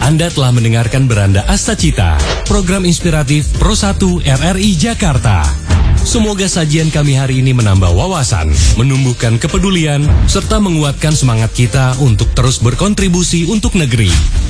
Anda telah mendengarkan Beranda Astacita, program inspiratif Pro 1 RRI Jakarta. Semoga sajian kami hari ini menambah wawasan, menumbuhkan kepedulian, serta menguatkan semangat kita untuk terus berkontribusi untuk negeri.